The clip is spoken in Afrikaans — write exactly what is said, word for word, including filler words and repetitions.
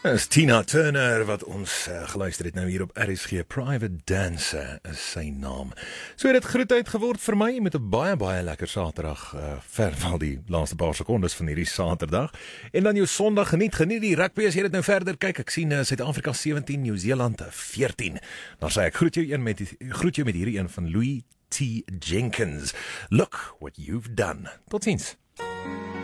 Is Tina Turner wat ons uh, geluister het nou hier op R S G. Private Dancer is sy naam. So het dit groet uit geword vir my met 'n baie baie lekker Saterdag, uh, ver van die laaste paar sekondes van hierdie Saterdag. En dan jou Sondag geniet, geniet die rugby as jy dit nou verder kyk. Ek sien uh, Suid-Afrika sewentien, Nieu-Seeland veertien. Dan sê ek groet jou een met die, groet jou met hierdie een van Louis T. Jenkins. Look what you've done. Tot ziens.